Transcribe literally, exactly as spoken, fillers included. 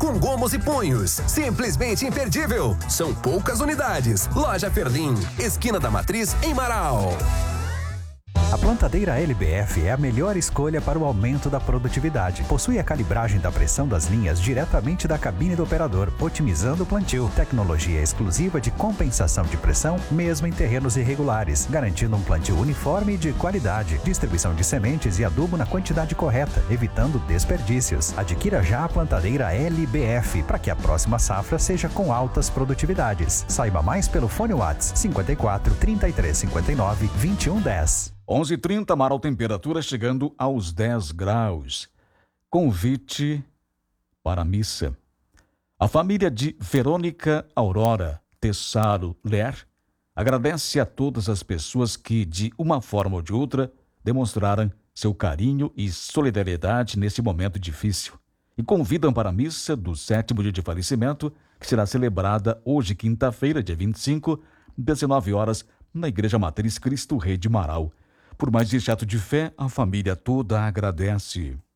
com gomos e punhos. Simplesmente imperdível. São poucas unidades. Loja Ferlim, esquina da Matriz, em Marau. A plantadeira L B F é a melhor escolha para o aumento da produtividade. Possui a calibragem da pressão das linhas diretamente da cabine do operador, otimizando o plantio. Tecnologia exclusiva de compensação de pressão, mesmo em terrenos irregulares, garantindo um plantio uniforme e de qualidade. Distribuição de sementes e adubo na quantidade correta, evitando desperdícios. Adquira já a plantadeira L B F para que a próxima safra seja com altas produtividades. Saiba mais pelo fone WhatsApp cinquenta e quatro, trinta e três, cinquenta e nove, vinte e um, dez. onze e trinta, Marau, temperatura chegando aos dez graus. Convite para a missa. A família de Verônica Aurora Tessaro Ler agradece a todas as pessoas que, de uma forma ou de outra, demonstraram seu carinho e solidariedade nesse momento difícil e convidam para a missa do sétimo dia de falecimento, que será celebrada hoje, quinta-feira, dia vinte e cinco, dezenove horas, na Igreja Matriz Cristo Rei de Marau. Por mais este ato de fé, a família toda agradece.